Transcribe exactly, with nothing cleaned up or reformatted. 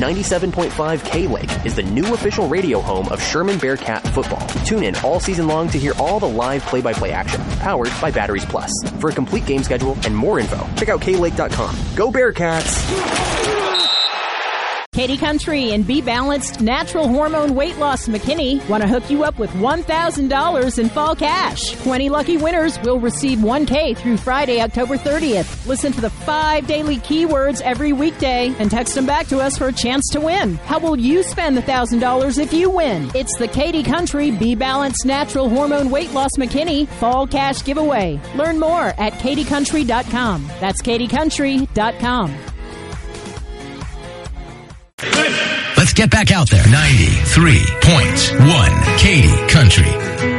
ninety-seven point five K-Lake is the new official radio home of Sherman Bearcat football. Tune in all season long to hear all the live play-by-play action, powered by Batteries Plus. For a complete game schedule and more info, check out K Lake dot com. Go Bearcats! Katy Country and Be Balanced Natural Hormone Weight Loss McKinney want to hook you up with one thousand dollars in fall cash. twenty lucky winners will receive one K through Friday, October thirtieth. Listen to the five daily keywords every weekday and text them back to us for a chance to win. How will you spend the one thousand dollars if you win? It's the Katy Country Be Balanced Natural Hormone Weight Loss McKinney Fall Cash Giveaway. Learn more at Katy Country dot com. That's Katy Country dot com. Let's get back out there. ninety-three point one Katy Country.